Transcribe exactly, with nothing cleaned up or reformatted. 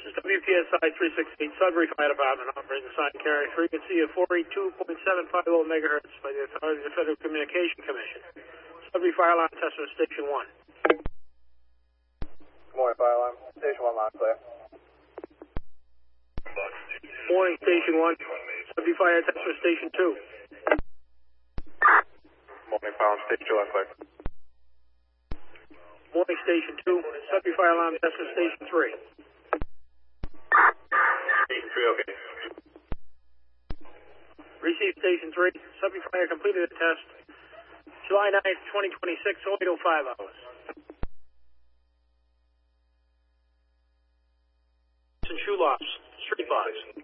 is W P S I three sixty-eight, Sudbury Fire Department, operating the sign carrying frequency of four eighty-two point seven five zero megahertz by the authority of the Federal Communication Commission. Sudbury Fire Alarm Tester, Station one. Good morning, Fire Alarm. Station one, line clear. Morning, Station one. Sudbury Fire Tester, Station two. Morning, Fire Alarm. Station two, line clear. Morning, Station two. Sudbury Fire Alarm Tester, Station three. Station three, okay. Receive Station three. Sudbury Fire completed a test. July ninth, twenty twenty-six, oh eight oh five hours. Shoe lofts, street box.